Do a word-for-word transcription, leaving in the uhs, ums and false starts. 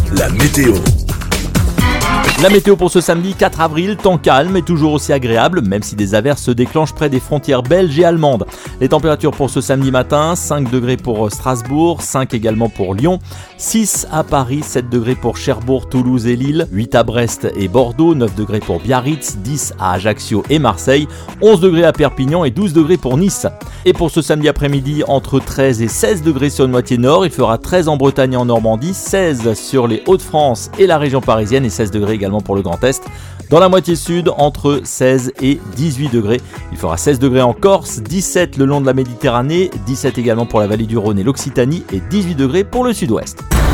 La météo. La météo pour ce samedi quatre avril, temps calme et toujours aussi agréable, même si des averses se déclenchent près des frontières belges et allemandes. Les températures pour ce samedi matin, cinq degrés pour Strasbourg, cinq également pour Lyon, six à Paris, sept degrés pour Cherbourg, Toulouse et Lille, huit à Brest et Bordeaux, neuf degrés pour Biarritz, dix à Ajaccio et Marseille, onze degrés à Perpignan et douze degrés pour Nice. Et pour ce samedi après-midi, entre treize et seize degrés sur une moitié nord, il fera treize en Bretagne et en Normandie, seize sur les Hauts-de-France et la région parisienne et seize degrés également pour le Grand Est. Dans la moitié sud, entre seize et dix-huit degrés. Il fera seize degrés en Corse, dix-sept le long de la Méditerranée, dix-sept également pour la vallée du Rhône et l'Occitanie et dix-huit degrés pour le sud-ouest.